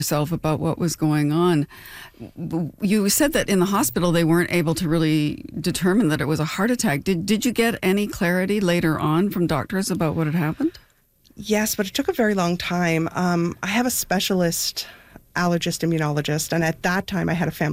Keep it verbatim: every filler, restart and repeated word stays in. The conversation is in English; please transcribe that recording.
yourself about what was going on. You said that in the hospital they weren't able to really determine that it was a heart attack. Did did you get any clarity later on from doctors about what had happened? Yes, but it took a very long time. Um, I have a specialist allergist immunologist, and at that time I had a family